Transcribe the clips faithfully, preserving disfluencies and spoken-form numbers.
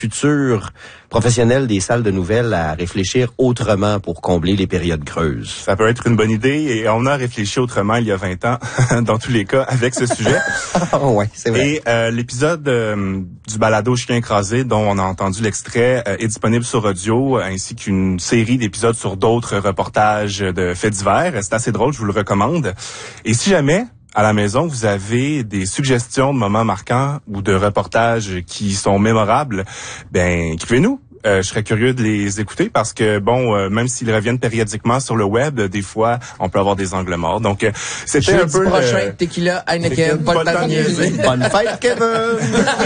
futurs professionnels des salles de nouvelles à réfléchir autrement pour combler les périodes creuses? Ça peut être une bonne idée et on a réfléchi autrement il y a vingt ans, dans tous les cas, avec ce sujet. Oh, ouais, c'est vrai. Et euh, l'épisode euh, du balado Chien écrasé, dont on a entendu l'extrait, euh, est disponible sur audio, ainsi qu'une série d'épisodes sur d'autres reportages de faits divers. C'est assez drôle, je vous le recommande. Et si jamais, à la maison, vous avez des suggestions de moments marquants ou de reportages qui sont mémorables, ben écrivez-nous. Euh, je serais curieux de les écouter parce que, bon, euh, même s'ils reviennent périodiquement sur le web, des fois, on peut avoir des angles morts. Donc, euh, c'était Jeudi un peu... prochain, le... Tequila, Heineken, pas le temps de niaiser. Bonne fête, Kevin!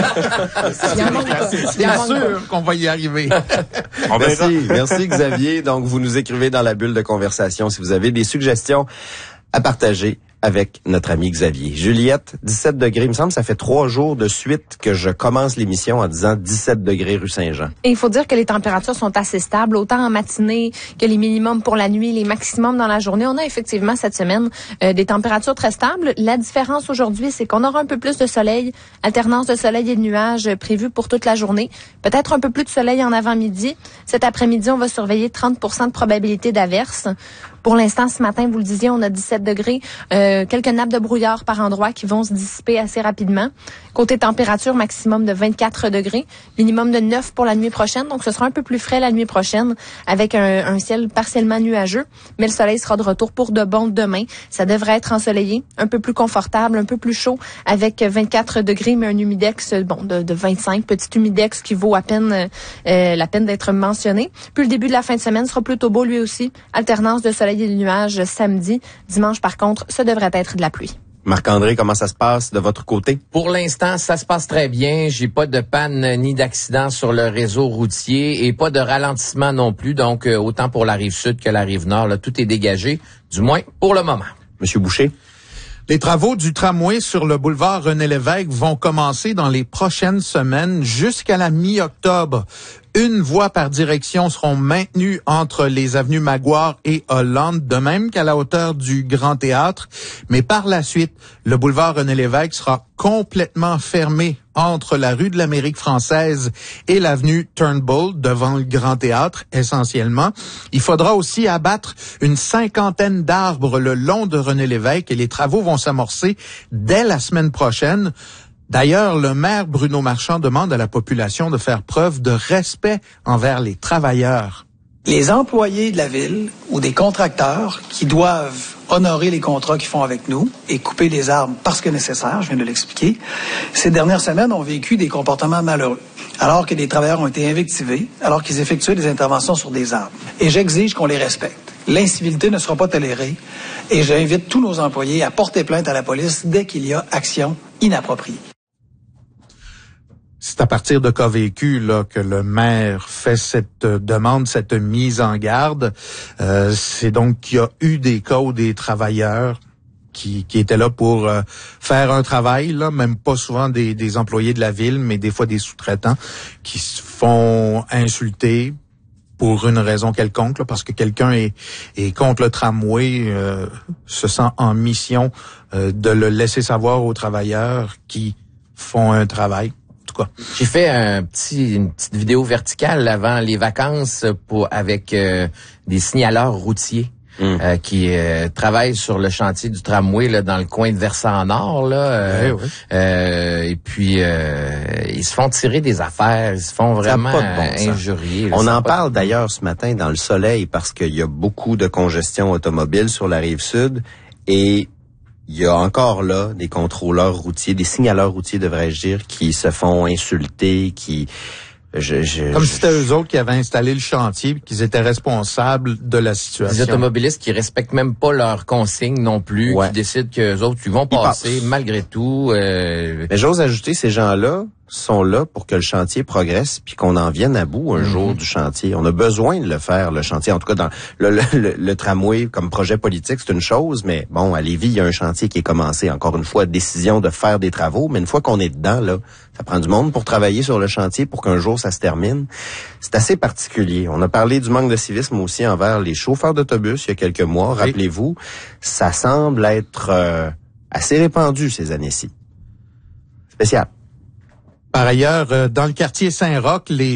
Bien sûr qu'on va y arriver. On verra. Merci, merci Xavier. Donc, vous nous écrivez dans la bulle de conversation si vous avez des suggestions à partager avec notre ami Xavier. Juliette, dix-sept degrés. Il me semble que ça fait trois jours de suite que je commence l'émission en disant dix-sept degrés rue Saint-Jean. Et il faut dire que les températures sont assez stables, autant en matinée que les minimums pour la nuit, les maximums dans la journée. On a effectivement cette semaine euh, des températures très stables. La différence aujourd'hui, c'est qu'on aura un peu plus de soleil, alternance de soleil et de nuages prévus pour toute la journée. Peut-être un peu plus de soleil en avant-midi. Cet après-midi, on va surveiller trente pour cent de probabilité d'averse. Pour l'instant, ce matin, vous le disiez, on a dix-sept degrés, euh, quelques nappes de brouillard par endroit qui vont se dissiper assez rapidement. Côté température, maximum de vingt-quatre degrés, minimum de neuf pour la nuit prochaine. Donc, ce sera un peu plus frais la nuit prochaine avec un, un ciel partiellement nuageux. Mais le soleil sera de retour pour de bon demain. Ça devrait être ensoleillé, un peu plus confortable, un peu plus chaud avec vingt-quatre degrés, mais un humidex bon de, de vingt-cinq, petit humidex qui vaut à peine euh, la peine d'être mentionné. Puis le début de la fin de semaine sera plutôt beau lui aussi. Alternance de soleil et de nuages samedi. Dimanche, par contre, ce devrait être de la pluie. Marc-André, comment ça se passe de votre côté? Pour l'instant, ça se passe très bien. J'ai pas de panne ni d'accident sur le réseau routier et pas de ralentissement non plus. Donc, euh, autant pour la rive sud que la rive nord, là, tout est dégagé, du moins pour le moment. Monsieur Boucher? Les travaux du tramway sur le boulevard René-Lévesque vont commencer dans les prochaines semaines jusqu'à la mi-octobre. Une voie par direction seront maintenues entre les avenues Maguire et Hollande, de même qu'à la hauteur du Grand Théâtre. Mais par la suite, le boulevard René-Lévesque sera complètement fermé entre la rue de l'Amérique française et l'avenue Turnbull, devant le Grand Théâtre, essentiellement. Il faudra aussi abattre une cinquantaine d'arbres le long de René-Lévesque et les travaux vont s'amorcer dès la semaine prochaine. D'ailleurs, le maire Bruno Marchand demande à la population de faire preuve de respect envers les travailleurs. Les employés de la ville ou des contracteurs qui doivent honorer les contrats qu'ils font avec nous et couper les arbres parce que nécessaire, je viens de l'expliquer, ces dernières semaines ont vécu des comportements malheureux, alors que des travailleurs ont été invectivés, alors qu'ils effectuaient des interventions sur des arbres. Et j'exige qu'on les respecte. L'incivilité ne sera pas tolérée et j'invite tous nos employés à porter plainte à la police dès qu'il y a action inappropriée. C'est à partir de cas vécus là que le maire fait cette demande, cette mise en garde. Euh, c'est donc qu'il y a eu des cas où des travailleurs qui, qui étaient là pour euh, faire un travail, là, même pas souvent des, des employés de la ville, mais des fois des sous-traitants, qui se font insulter pour une raison quelconque, là, parce que quelqu'un est, est contre le tramway, euh, se sent en mission euh, de le laisser savoir aux travailleurs qui font un travail. J'ai fait un petit, une petite vidéo verticale avant les vacances pour avec euh, des signaleurs routiers mmh. euh, qui euh, travaillent sur le chantier du tramway là dans le coin de Versant-Nord là. Euh, oui, oui. Euh, et puis euh, ils se font tirer des affaires, ils se font vraiment bon injurier. On en parle d'ailleurs ce matin dans le soleil parce qu'il y a beaucoup de congestion automobile sur la rive sud et il y a encore là des contrôleurs routiers, des signaleurs routiers, devrais-je dire, qui se font insulter, qui... Je, je, Comme je, si c'était eux autres qui avaient installé le chantier, qu'ils étaient responsables de la situation. Des automobilistes qui respectent même pas leurs consignes non plus, ouais. qui décident qu'eux autres, ils vont passer ils malgré tout. Euh... Mais j'ose ajouter, ces gens-là sont là pour que le chantier progresse puis qu'on en vienne à bout un mm-hmm. jour du chantier. On a besoin de le faire, le chantier. En tout cas, dans le, le, le, le tramway comme projet politique, c'est une chose, mais bon, à Lévis, il y a un chantier qui est commencé. Encore une fois, décision de faire des travaux, mais une fois qu'on est dedans, là, ça prend du monde pour travailler sur le chantier pour qu'un jour ça se termine. C'est assez particulier. On a parlé du manque de civisme aussi envers les chauffeurs d'autobus il y a quelques mois. Oui. Rappelez-vous, ça semble être euh, assez répandu ces années-ci. Spécial. Par ailleurs, dans le quartier Saint-Roch, les